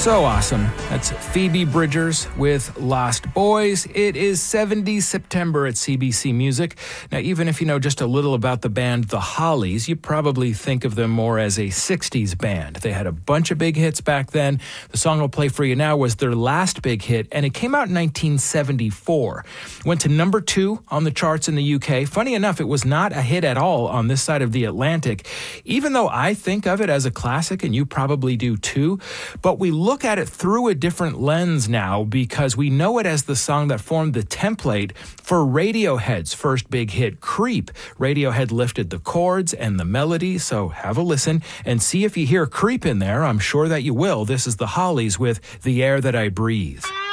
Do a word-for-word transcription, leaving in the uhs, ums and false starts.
So awesome. That's Phoebe Bridgers with Lost Boys. It is seventies September at C B C Music. Now, even if you know just a little about the band The Hollies, you probably think of them more as a sixties band. They had a bunch of big hits back then. The song I'll play for you now was their last big hit, and it came out in nineteen seventy-four. Went to number two on the charts in the U K. Funny enough, it was not a hit at all on this side of the Atlantic, even though I think of it as a classic, and you probably do too. But we look at it through a different lens now because we know it as the song that formed the template for Radiohead's first big hit, Creep. Radiohead lifted the chords and the melody, so have a listen and see if you hear Creep in there. I'm sure that you will. This is the Hollies with The Air That I Breathe.